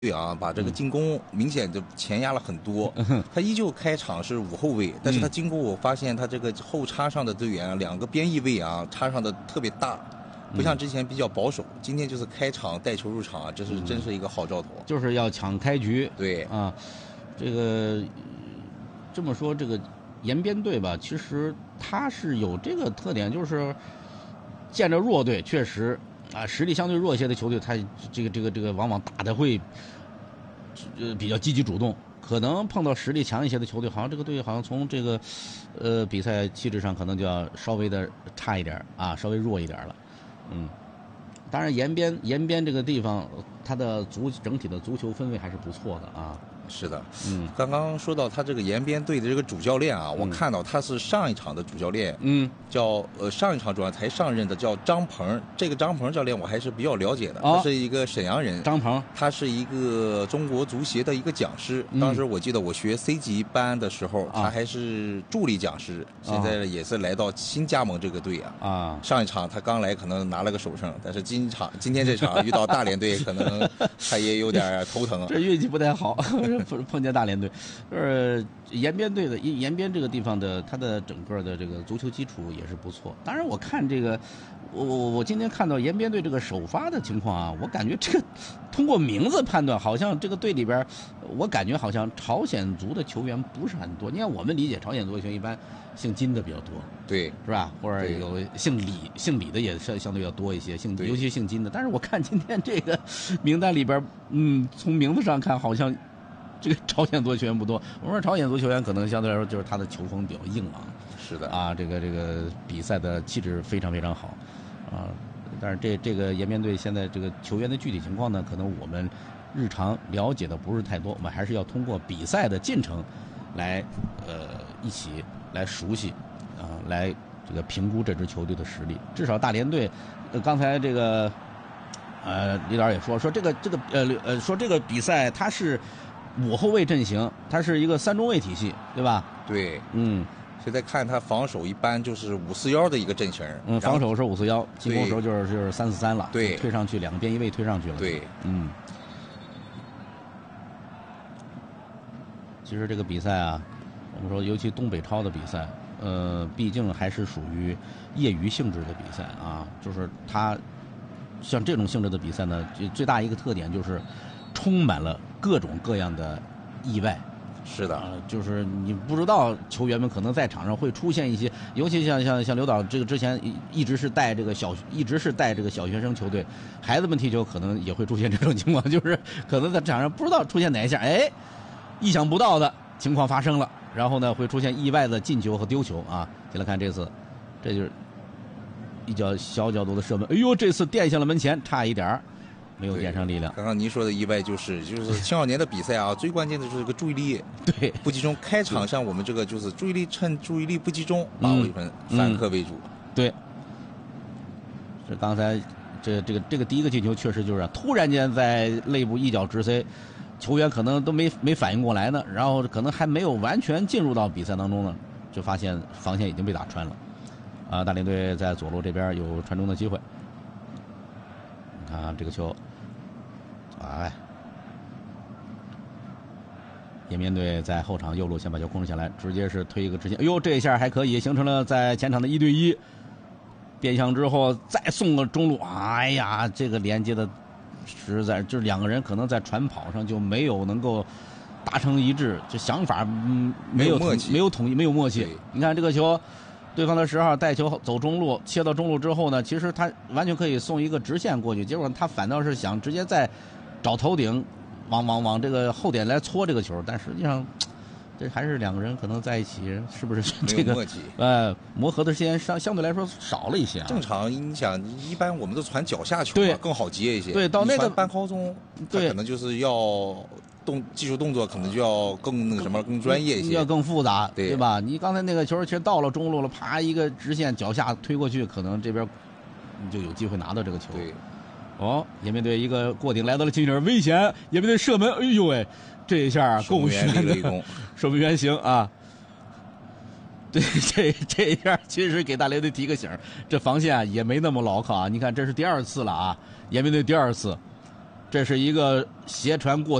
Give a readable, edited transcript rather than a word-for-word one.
队啊，把这个进攻明显就前压了很多。他依旧开场是5后卫，但是他经过我发现他这个后插上的队员啊，2个边翼位啊，插上的特别大，不像之前比较保守。今天就是开场带球入场啊，这是真是一个好兆头。 就是要抢开局。 对啊，这个这么说，这个延边队吧，其实他是有这个特点，就是见着弱队，确实啊，实力相对弱一些的球队，他这个往往打的会比较积极主动。可能碰到实力强一些的球队，好像这个队好像从这个比赛气质上可能就要稍微的差一点啊，稍微弱一点了。当然延边这个地方，它的整体的足球氛围还是不错的啊。 是的，刚刚说到他这个延边队的这个主教练啊，我看到他是上一场的主教练，叫上一场主要才上任的叫张鹏，这个张鹏教练我还是比较了解的，他是一个沈阳人， 张鹏， 他是一个中国足协的一个讲师，当时我记得我学 C 级班的时候，他还是助理讲师，现在也是来到新加盟这个队啊，上一场他刚来可能拿了个首胜，但是今天这场遇到大连队，可能他也有点头疼， 这运气不太好。碰见大连队，延边这个地方的，它的整个的这个足球基础也是不错。当然，我看这个，我今天看到延边队这个首发的情况啊，我感觉这个通过名字判断，好像这个队里边，我感觉好像朝鲜族的球员不是很多。你看我们理解朝鲜族球员一般姓金的比较多， 对， 是吧？或者有姓李的也相对要多一些，尤其姓金的。但是我看今天这个名单里边，从名字上看好像。这个朝鲜族球员不多，我说朝鲜族球员可能相对来说就是他的球风比较硬朗， 是的啊，这个比赛的气质非常非常好，啊，但是这个延边队现在这个球员的具体情况呢，可能我们日常了解的不是太多，我们还是要通过比赛的进程来一起来熟悉啊，来这个评估这支球队的实力。至少大连队，刚才这个李导也说这个说这个比赛它是5后卫阵型，它是一个3中卫体系，对吧？ 对，现在看他防守一般就是541的一个阵型， 防守是541，进攻时候就是343了， 对， 推上去2个边翼位推上去了， 对， 其实这个比赛啊，我们说尤其东北超的比赛，毕竟还是属于业余性质的比赛啊，就是它像这种性质的比赛呢，最大一个特点就是充满了各种各样的意外。 是的， 就是你不知道球员们可能在场上会出现一些，尤其像刘导这个之前一直是带这个小学生球队，孩子们踢球可能也会出现这种情况，就是可能在场上不知道出现哪一下，意想不到的情况发生了，然后呢会出现意外的进球和丢球啊。再来看这次，这就是一脚小角度的射门，哎呦，这次垫向了门前，差一点没有垫上力量。 刚刚您说的意外就是青少年的比赛啊，最关键的就是这个注意力不集中。开场像我们这个就是趁注意力不集中，把握一分，反客为主。 对，这刚才这个第一个进球确实就是突然间在肋部一脚直塞，球员可能都没反应过来呢，然后可能还没有完全进入到比赛当中呢，就发现防线已经被打穿了。啊，大连队在左路这边有传中的机会。你看这个球。延边队在后场右路先把球控制下来，直接是推一个直线，哎呦，这一下还可以，形成了在前场的1对1，变向之后再送个中路，哎呀，这个连接的实在就是2个人可能在传跑上就没有能够达成一致，这想法没有统一，没有默契。你看这个球。对方的10号带球走中路，切到中路之后呢，其实他完全可以送一个直线过去，结果他反倒是想直接再找头顶，往这个后点来搓这个球，但实际上这还是2个人可能在一起，是不是这个磨合的时间相对来说少了一些啊？ 正常，你想一般我们都传脚下球嘛，更好接一些。 对，到那个半高中，对，可能就是要。技术动作可能就要更专业一些， 要更复杂，对吧？你刚才那个球其实到了中路了，啪一个直线脚下推过去，可能这边你就有机会拿到这个球。 对， 延边队一个过顶来到了禁区，危险！延边队射门，哎呦喂，这一下够悬的，守门员行啊！对，这一下其实给大连队提个醒，这防线也没那么牢靠啊！你看这是第2次了啊，延边队第2次。 这是一个斜传过